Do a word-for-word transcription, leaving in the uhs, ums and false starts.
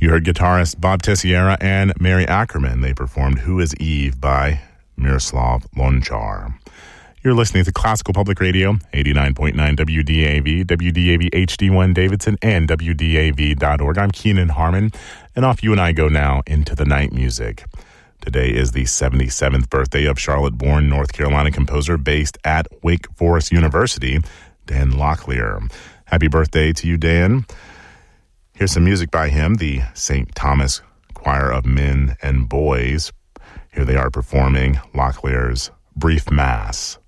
You heard guitarist Bob Tessiera and Mary Ackerman. They performed Who is Eve by Miroslav Lonchar. You're listening to Classical Public Radio, eighty-nine point nine W D A V, W D A V H D one Davidson, and W D A V dot org. I'm Keenan Harmon, and off you and I go now into the night music. Today is the seventy-seventh birthday of Charlotte-born North Carolina composer based at Wake Forest University, Dan Locklear. Happy birthday to you, Dan. Here's some music by him, the Saint Thomas Choir of Men and Boys. Here they are performing Locklear's Brief Mass.